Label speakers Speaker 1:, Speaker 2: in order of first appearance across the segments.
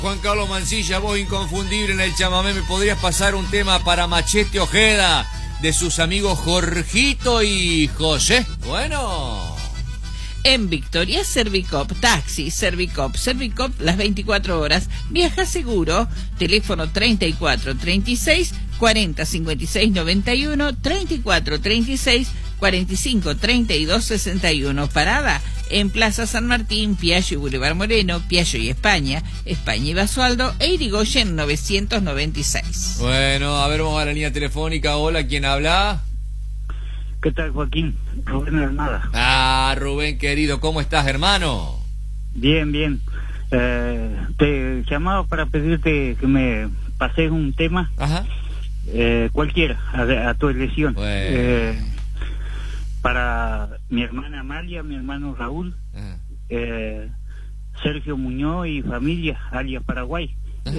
Speaker 1: Juan Carlos Mancilla, voz inconfundible en el chamamé. ¿Me podrías pasar un tema para Machete Ojeda de sus amigos Jorgito y José? Bueno.
Speaker 2: En Victoria, Servicop, taxi, Servicop las 24 horas. Viaja seguro. Teléfono 34 36 40 56 91, 34 36 45 32 61. Parada en Plaza San Martín, Piaggio y Boulevard Moreno, Piaggio y España y Basualdo, e Irigoyen 996.
Speaker 1: Bueno, a ver, vamos a la línea telefónica. Hola, ¿quién habla?
Speaker 3: ¿Qué tal, Joaquín? Rubén Armada.
Speaker 1: Ah, Rubén, querido, ¿cómo estás, hermano?
Speaker 3: Bien, bien. Te llamaba para pedirte que me pases un tema.
Speaker 1: Ajá.
Speaker 3: Cualquiera, a tu elección.
Speaker 1: Bueno.
Speaker 3: Para mi hermana Amalia, mi hermano Raúl, Sergio Muñoz y familia, alias Paraguay.
Speaker 1: Ajá.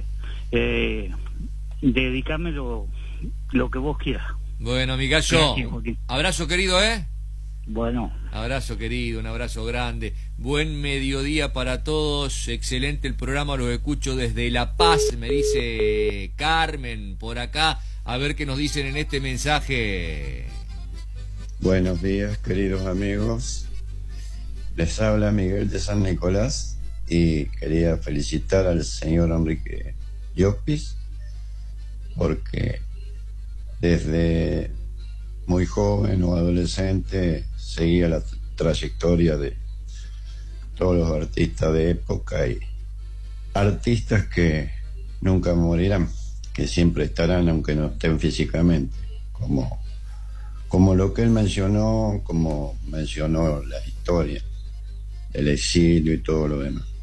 Speaker 3: Dedícame lo que vos quieras.
Speaker 1: Bueno, mi gallo,
Speaker 3: Gracias,
Speaker 1: abrazo querido, ¿eh?
Speaker 3: Bueno.
Speaker 1: Abrazo querido, un abrazo grande. Buen mediodía para todos. Excelente el programa, lo escucho desde La Paz, me dice Carmen por acá. A ver qué nos dicen en este mensaje.
Speaker 4: Buenos días, queridos amigos. Les habla Miguel de San Nicolás y quería felicitar al señor Enrique Llopis porque desde muy joven o adolescente seguía la trayectoria de todos los artistas de época y artistas que nunca morirán, que siempre estarán aunque no estén físicamente, como lo que él mencionó, como mencionó la historia, el exilio y todo lo demás.